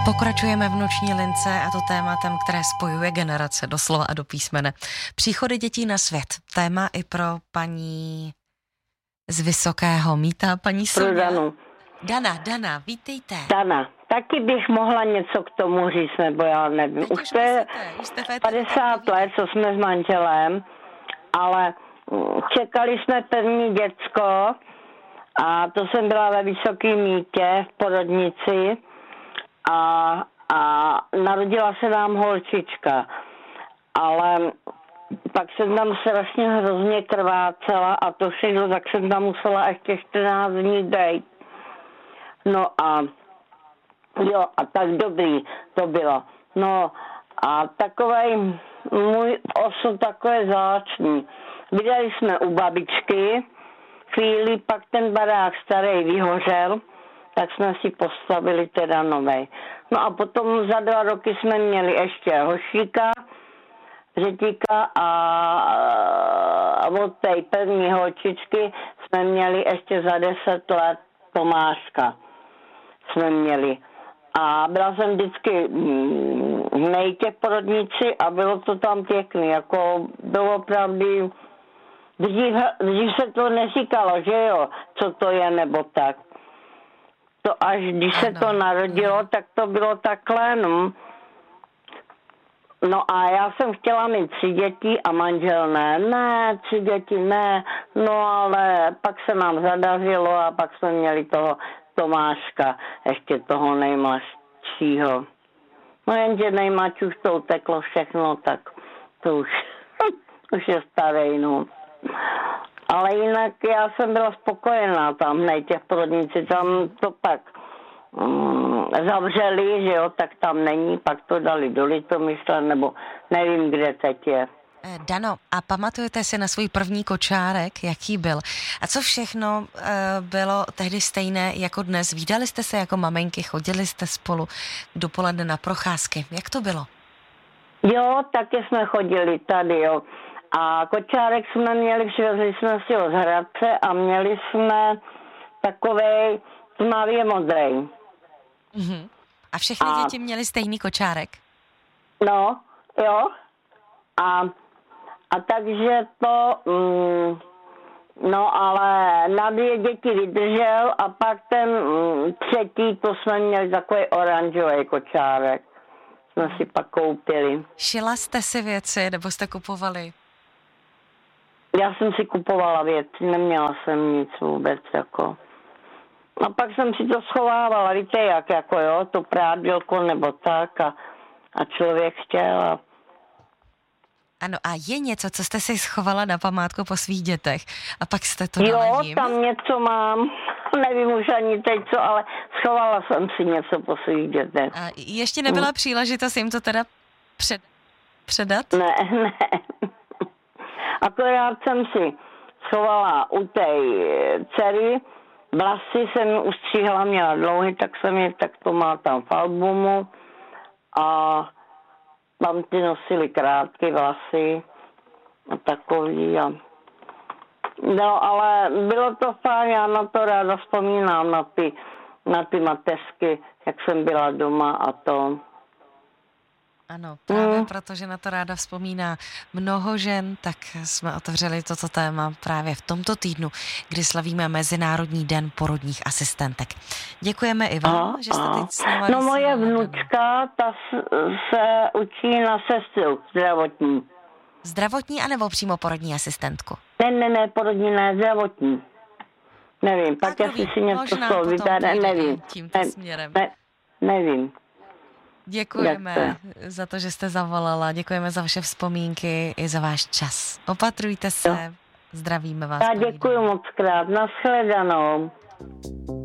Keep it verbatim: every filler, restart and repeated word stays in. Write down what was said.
Pokračujeme v noční lince a to tématem, které spojuje generace doslova a do písmene. Příchody dětí na svět. Téma i pro paní z Vysokého Mýta, paní Soňa. Danu. Dana, Dana, vítejte. Dana, taky bych mohla něco k tomu říct, nebo já nevím. Teď už už to je myslíte, už jste v éteru, padesát tak let, co jsme s manželem, ale mm, čekali jsme první děcko a to jsem byla ve Vysokém Mýtě v porodnici a, a narodila se nám holčička, ale pak jsem tam strašně hrozně krvácela a to všechno, tak jsem tam musela ještě čtrnáct dní dejt. No a jo, a tak dobrý to bylo. No a takovej můj osud takové zvláštní. Bydleli jsme u babičky, chvíli pak ten barák starý vyhořel, tak jsme si postavili teda novej. No a potom za dva roky jsme měli ještě hošíka, řetíka a, a od té první holčičky jsme měli ještě za deset let Tomáška. Jsme měli. A byla jsem vždycky v Mejtě v porodnici a bylo to tam pěkný. Jako bylo opravdu, dřív, dřív se to neříkalo, že jo, co to je nebo tak. To až když se to narodilo, tak to bylo takhle, no. No a já jsem chtěla mít tři děti a manžel ne, ne, tři děti ne, no ale pak se nám zadařilo a pak jsme měli toho Tomáška, ještě toho nejmladšího. No jenže nejmladší už to uteklo všechno, tak to už, už je starý, no. Ale jinak já jsem byla spokojená tam, nej těch porodnici, tam to pak um, zavřeli, že jo, tak tam není, pak to dali do Litomyšle, nebo nevím, kde teď je. Dano, a pamatujete si na svůj první kočárek, jaký byl? A co všechno uh, bylo tehdy stejné jako dnes? Vídali jste se jako maminky, chodili jste spolu dopoledne na procházky? Jak to bylo? Jo, taky jsme chodili tady, jo. A kočárek jsme měli, přivezli jsme si ho z Hradce a měli jsme takovej tmavě modrej. Uh-huh. A všechny a... děti měly stejný kočárek? No, jo. A A takže to, mm, no ale na dvě děti vydržel a pak ten mm, třetí, to jsme měli takový oranžový kočárek. Jsme si pak koupili. Šila jste si věci, nebo jste kupovali? Já jsem si kupovala věci, neměla jsem nic vůbec, jako. A pak jsem si to schovávala, víte jak, jako jo, to prádelko nebo tak a, a člověk chtěl a ano, a je něco, co jste si schovala na památku po svých dětech a pak jste to dala dala jim? Jo, tam něco mám, nevím už ani teď co, ale schovala jsem si něco po svých dětech. A ještě nebyla hmm. příležitost jim to teda před, předat? Ne, ne. Akorát jsem si schovala u té dcery, vlasy jsem ustříhala, měla dlouhý, tak jsem je, tak to má tam v albumu a tam ty nosily krátké vlasy a takový. A... No, ale bylo to fajn, já na to ráda vzpomínám, na ty, na ty mateřsky, jak jsem byla doma a to. Ano, právě mm. protože na to ráda vzpomíná mnoho žen, tak jsme otevřeli toto téma právě v tomto týdnu, kdy slavíme Mezinárodní den porodních asistentek. Děkujeme i vám, a, že jste teď s námi. No moje vnučka, ta se učí na sestru zdravotní. Zdravotní anebo přímo porodní asistentku? Ne, ne, ne, porodní, ne, zdravotní. Nevím, pak jestli si něco z toho vybere, nevím. Tímto směrem. Ne, nevím. Děkujeme za to, že jste zavolala, děkujeme za vaše vzpomínky i za váš čas. Opatrujte se, zdravíme vás. Já děkuji moc krát, nashledanou.